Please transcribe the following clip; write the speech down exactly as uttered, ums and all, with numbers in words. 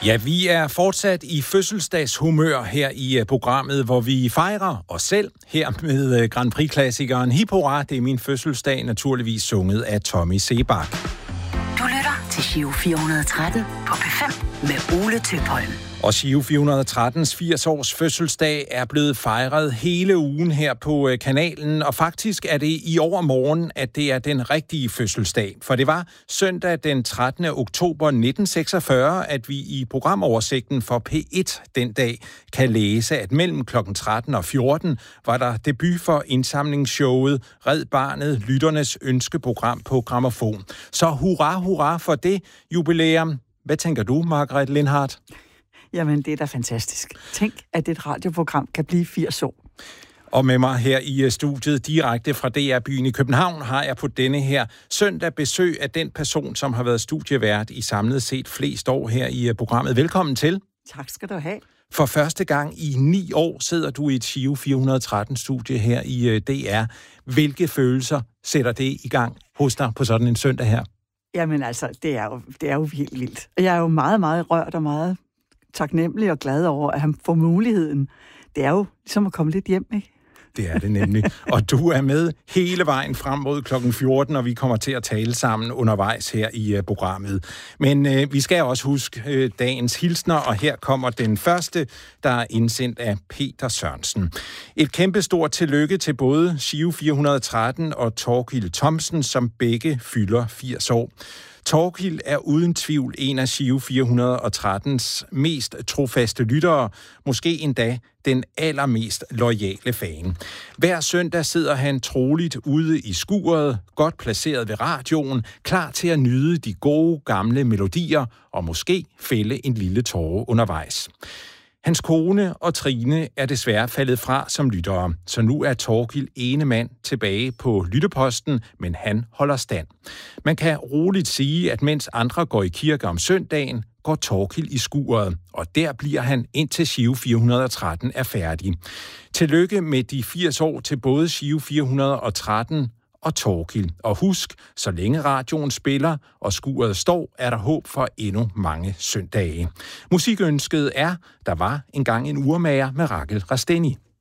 Ja, vi er fortsat i fødselsdagshumør her i programmet, hvor vi fejrer os selv her med Grand Prix-klassikeren Hip Hurra. Det er min fødselsdag, naturligvis sunget af Tommy Sebak. Du lytter til Giro fire hundrede og tretten på P fem med Ole Tøpholm. Og Giro fire hundrede og trettens firs års fødselsdag er blevet fejret hele ugen her på kanalen, og faktisk er det i overmorgen, at det er den rigtige fødselsdag. For det var søndag den trettende oktober nitten seksogfyrre, at vi i programoversigten for P et den dag kan læse, at mellem klokken tretten og fjorten var der debut for indsamlingsshowet Red Barnet, lytternes ønskeprogram på Grammofon. Så hurra, hurra for det jubilæum. Hvad tænker du, Margrethe Lindhardt? Jamen, det er da fantastisk. Tænk, at et radioprogram kan blive firs år. Og med mig her i studiet, direkte fra D R-byen i København, har jeg på denne her søndag besøg af den person, som har været studievært i samlet set flest år her i programmet. Velkommen til. Tak skal du have. For første gang i ni år sidder du i et Giro fire hundrede og tretten-studie her i D R. Hvilke følelser sætter det i gang hos dig på sådan en søndag her? Jamen altså, det er jo, det er jo helt vildt. Jeg er jo meget, meget rørt og meget taknemmelig og glad over, at han får muligheden. Det er jo ligesom at komme lidt hjem, ikke? Det er det nemlig. Og du er med hele vejen frem mod klokken fjorten, og vi kommer til at tale sammen undervejs her i uh, programmet. Men uh, vi skal også huske uh, dagens hilsner, og her kommer den første, der er indsendt af Peter Sørensen. Et kæmpestort tillykke til både Giro fire hundrede og tretten og Thorkild Thomsen, som begge fylder firs år. Thorkild er uden tvivl en af Giro fire hundrede og trettens mest trofaste lyttere, måske endda den allermest loyale fan. Hver søndag sidder han troligt ude i skuret, godt placeret ved radioen, klar til at nyde de gode gamle melodier og måske fælde en lille tåre undervejs. Hans kone og Trine er desværre faldet fra som lyttere, så nu er Thorkild ene mand tilbage på lytteposten, men han holder stand. Man kan roligt sige, at mens andre går i kirke om søndagen, går Thorkild i skuret, og der bliver han indtil Giro fire hundrede og tretten er færdig. Tillykke med de firs år til både Giro fire hundrede og tretten og Thorkild. Og husk, så længe radioen spiller og skuret står, er der håb for endnu mange søndage. Musikønsket er, der var engang en urmager med Rachel Rasteni.